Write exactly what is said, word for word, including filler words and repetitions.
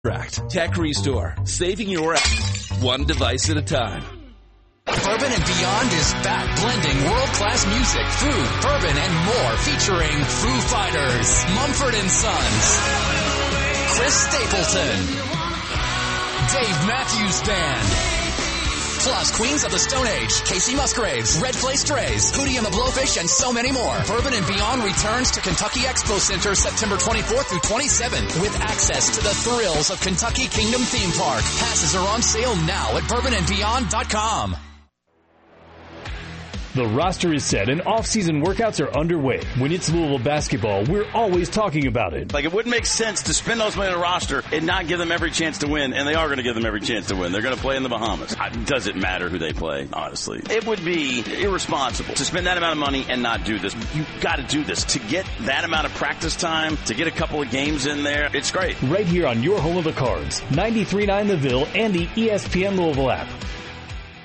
Tech Restore, saving your ass one device at a time. Bourbon and Beyond is back, blending world-class music, food, bourbon, and more, featuring Foo Fighters, Mumford and Sons, Chris Stapleton, Dave Matthews Band, plus Queens of the Stone Age, Casey Musgraves, Red Clay Strays, Hootie and the Blowfish, and so many more. Bourbon and Beyond returns to Kentucky Expo Center September twenty-fourth through twenty-seventh with access to the thrills of Kentucky Kingdom Theme Park. Passes are on sale now at bourbon and beyond dot com. The roster is set and off-season workouts are underway. When it's Louisville basketball, we're always talking about it. Like, it wouldn't make sense to spend those money on a roster and not give them every chance to win, and they are going to give them every chance to win. They're going to play in the Bahamas. It doesn't matter who they play, honestly. It would be irresponsible to spend that amount of money and not do this. You've got to do this. To get that amount of practice time, to get a couple of games in there, it's great. Right here on your home of the Cards, ninety-three point nine The Ville and the E S P N Louisville app.